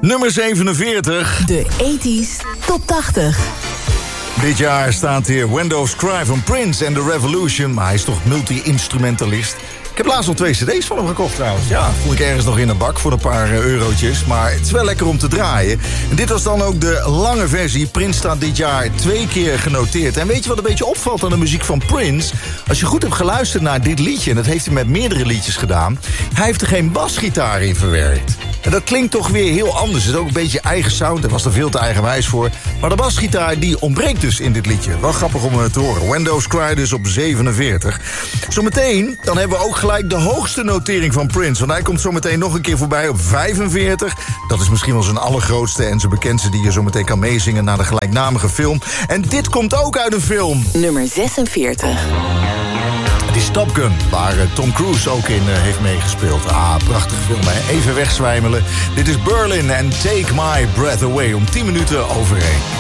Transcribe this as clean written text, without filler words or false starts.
Nummer 47. De 80s Top 80. Dit jaar staat hier Windows Cry van Prince en The Revolution. Maar hij is toch multi-instrumentalist. Ik heb laatst al 2 cd's van hem gekocht trouwens. Ja, vond ik ergens nog in een bak voor een paar eurotjes. Maar het is wel lekker om te draaien. En dit was dan ook de lange versie. Prince staat dit jaar 2 keer genoteerd. En weet je wat een beetje opvalt aan de muziek van Prince? Als je goed hebt geluisterd naar dit liedje... en dat heeft hij met meerdere liedjes gedaan... hij heeft er geen basgitaar in verwerkt. En dat klinkt toch weer heel anders. Het is ook een beetje eigen sound. Er was er veel te eigenwijs voor. Maar de basgitaar die ontbreekt dus in dit liedje. Wel grappig om te horen. Windows Cry dus op 47. Zometeen, dan hebben we ook gelijk de hoogste notering van Prince. Want hij komt zometeen nog een keer voorbij op 45. Dat is misschien wel zijn allergrootste en zijn bekendste... die je zometeen kan meezingen naar de gelijknamige film. En dit komt ook uit een film. Nummer 46. Het is Top Gun, waar Tom Cruise ook in heeft meegespeeld. Ah, prachtige film, hè? Even wegzwijmelen. Dit is Berlin en Take My Breath Away om 10 minuten over 1.